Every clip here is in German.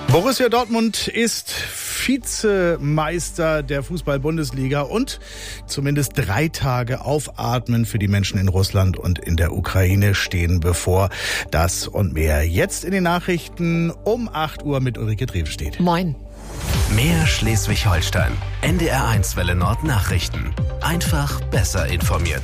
Borussia Dortmund ist Vizemeister der Fußball-Bundesliga und zumindest 3 Tage Aufatmen für die Menschen in Russland und in der Ukraine stehen bevor. Das und mehr jetzt in den Nachrichten um 8 Uhr mit Ulrike Drewstedt. Moin. Mehr Schleswig-Holstein. NDR1 Welle Nord Nachrichten. Einfach besser informiert.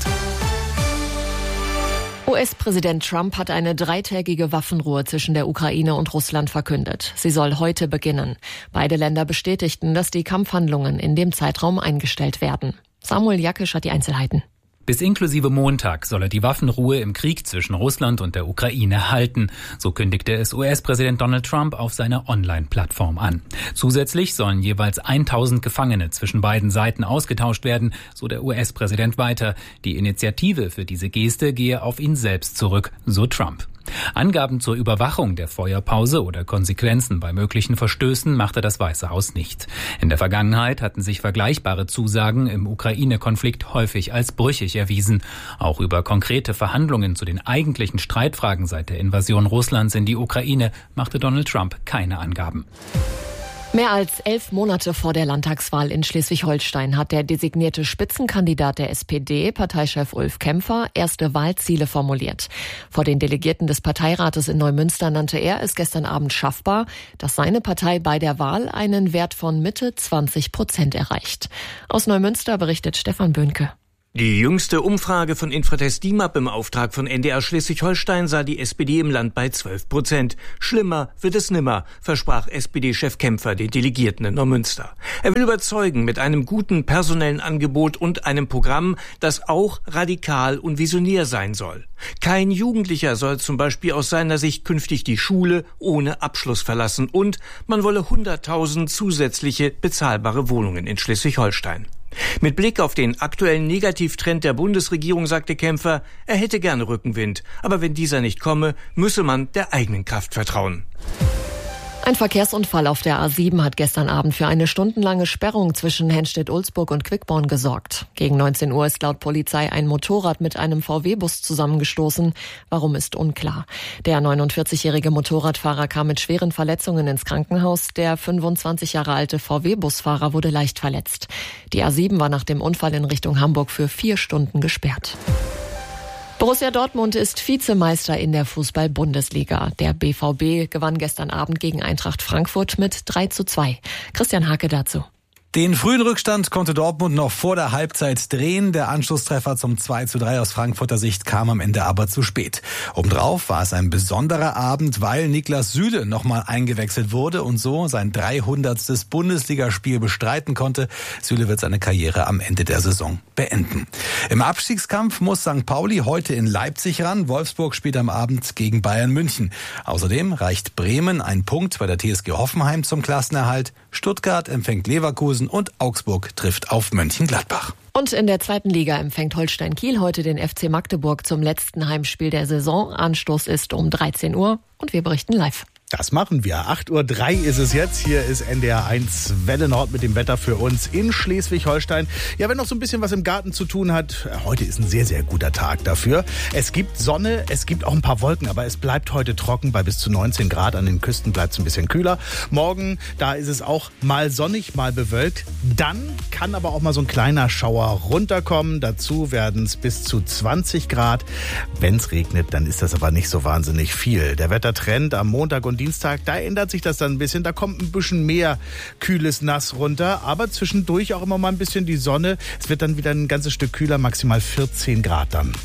US-Präsident Trump hat eine 3-tägige Waffenruhe zwischen der Ukraine und Russland verkündet. Sie soll heute beginnen. Beide Länder bestätigten, dass die Kampfhandlungen in dem Zeitraum eingestellt werden. Samuel Jakisch hat die Einzelheiten. Bis inklusive Montag soll er die Waffenruhe im Krieg zwischen Russland und der Ukraine halten. So kündigte es US-Präsident Donald Trump auf seiner Online-Plattform an. Zusätzlich sollen jeweils 1000 Gefangene zwischen beiden Seiten ausgetauscht werden, so der US-Präsident weiter. Die Initiative für diese Geste gehe auf ihn selbst zurück, so Trump. Angaben zur Überwachung der Feuerpause oder Konsequenzen bei möglichen Verstößen machte das Weiße Haus nicht. In der Vergangenheit hatten sich vergleichbare Zusagen im Ukraine-Konflikt häufig als brüchig erwiesen. Auch über konkrete Verhandlungen zu den eigentlichen Streitfragen seit der Invasion Russlands in die Ukraine machte Donald Trump keine Angaben. Mehr als 11 Monate vor der Landtagswahl in Schleswig-Holstein hat der designierte Spitzenkandidat der SPD, Parteichef Ulf Kämpfer, erste Wahlziele formuliert. Vor den Delegierten des Parteirates in Neumünster nannte er es gestern Abend schaffbar, dass seine Partei bei der Wahl einen Wert von Mitte 20% erreicht. Aus Neumünster berichtet Stefan Böhnke. Die jüngste Umfrage von Infratest DIMAP im Auftrag von NDR Schleswig-Holstein sah die SPD im Land bei 12%. Schlimmer wird es nimmer, versprach SPD-Chef Kämpfer den Delegierten in Neumünster. Er will überzeugen mit einem guten personellen Angebot und einem Programm, das auch radikal und visionär sein soll. Kein Jugendlicher soll zum Beispiel aus seiner Sicht künftig die Schule ohne Abschluss verlassen und man wolle 100.000 zusätzliche bezahlbare Wohnungen in Schleswig-Holstein. Mit Blick auf den aktuellen Negativtrend der Bundesregierung sagte Kämpfer, er hätte gerne Rückenwind, aber wenn dieser nicht komme, müsse man der eigenen Kraft vertrauen. Ein Verkehrsunfall auf der A7 hat gestern Abend für eine stundenlange Sperrung zwischen Henstedt-Ulzburg und Quickborn gesorgt. Gegen 19 Uhr ist laut Polizei ein Motorrad mit einem VW-Bus zusammengestoßen. Warum ist unklar. Der 49-jährige Motorradfahrer kam mit schweren Verletzungen ins Krankenhaus. Der 25 Jahre alte VW-Busfahrer wurde leicht verletzt. Die A7 war nach dem Unfall in Richtung Hamburg für 4 Stunden gesperrt. Borussia Dortmund ist Vizemeister in der Fußball-Bundesliga. Der BVB gewann gestern Abend gegen Eintracht Frankfurt mit 3:2. Christian Hake dazu. Den frühen Rückstand konnte Dortmund noch vor der Halbzeit drehen. Der Anschlusstreffer zum 2:3 aus Frankfurter Sicht kam am Ende aber zu spät. Obendrauf war es ein besonderer Abend, weil Niklas Süle nochmal eingewechselt wurde und so sein 300. Bundesligaspiel bestreiten konnte. Süle wird seine Karriere am Ende der Saison beenden. Im Abstiegskampf muss St. Pauli heute in Leipzig ran. Wolfsburg spielt am Abend gegen Bayern München. Außerdem reicht Bremen ein Punkt bei der TSG Hoffenheim zum Klassenerhalt. Stuttgart empfängt Leverkusen und Augsburg trifft auf Mönchengladbach. Und in der 2. Liga empfängt Holstein Kiel heute den FC Magdeburg zum letzten Heimspiel der Saison. Anstoß ist um 13 Uhr und wir berichten live. Das machen wir. 8:03 Uhr ist es jetzt. Hier ist NDR1 Welle Nord mit dem Wetter für uns in Schleswig-Holstein. Ja, wenn noch so ein bisschen was im Garten zu tun hat, heute ist ein sehr, sehr guter Tag dafür. Es gibt Sonne, es gibt auch ein paar Wolken, aber es bleibt heute trocken bei bis zu 19 Grad. An den Küsten bleibt es ein bisschen kühler. Morgen, da ist es auch mal sonnig, mal bewölkt. Dann kann aber auch mal so ein kleiner Schauer runterkommen. Dazu werden es bis zu 20 Grad. Wenn es regnet, dann ist das aber nicht so wahnsinnig viel. Der Wettertrend am Montag und Dienstag, da ändert sich das dann ein bisschen. Da kommt ein bisschen mehr kühles Nass runter, aber zwischendurch auch immer mal ein bisschen die Sonne. Es wird dann wieder ein ganzes Stück kühler, maximal 14 Grad dann.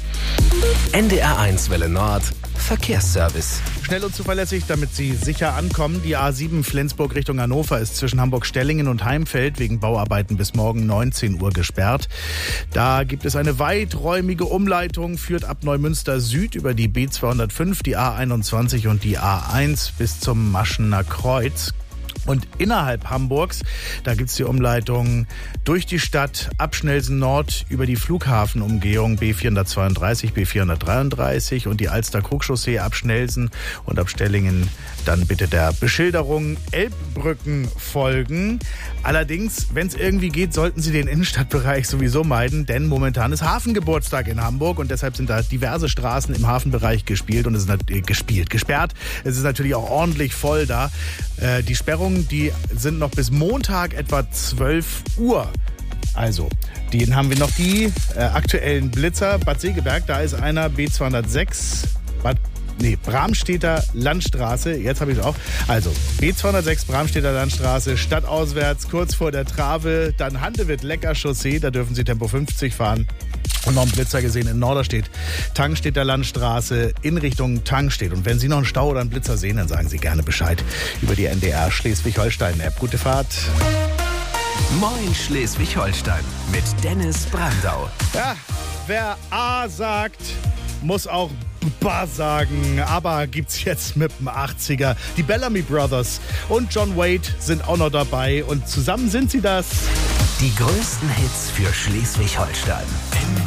NDR1 Welle Nord Verkehrsservice. Schnell und zuverlässig, damit Sie sicher ankommen. Die A7 Flensburg Richtung Hannover ist zwischen Hamburg-Stellingen und Heimfeld wegen Bauarbeiten bis morgen 19 Uhr gesperrt. Da gibt es eine weiträumige Umleitung, führt ab Neumünster Süd über die B205, die A21 und die A1 bis zum Maschener Kreuz. Und innerhalb Hamburgs, da gibt's die Umleitung durch die Stadt ab Schnellsen Nord über die Flughafenumgehung B432, B433 und die Alster-Krug-Chaussee ab Schnellsen und ab Stellingen dann bitte der Beschilderung Elbbrücken folgen. Allerdings, wenn es irgendwie geht, sollten Sie den Innenstadtbereich sowieso meiden, denn momentan ist Hafengeburtstag in Hamburg und deshalb sind da diverse Straßen im Hafenbereich gesperrt. Es ist natürlich auch ordentlich voll da. Die Sperrungen, die sind noch bis Montag etwa 12 Uhr. Also, den haben wir noch die aktuellen Blitzer. Bad Segeberg, da ist einer B206, Bramstedter Landstraße, jetzt habe ich es auch. Also B206 Bramstedter Landstraße, stadtauswärts, kurz vor der Trave, dann Handewitt-Lecker Chaussee, da dürfen Sie Tempo 50 fahren. Und noch einen Blitzer gesehen in Norderstedt, Tangstedter Landstraße in Richtung Tangstedt. Und wenn Sie noch einen Stau oder einen Blitzer sehen, dann sagen Sie gerne Bescheid über die NDR Schleswig-Holstein-App. Gute Fahrt. Moin Schleswig-Holstein mit Dennis Brandau. Ja, wer A sagt, muss auch Ba sagen. Aber gibt's jetzt mit dem 80er. Die Bellamy Brothers und John Wade sind auch noch dabei. Und zusammen sind sie das. Die größten Hits für Schleswig-Holstein.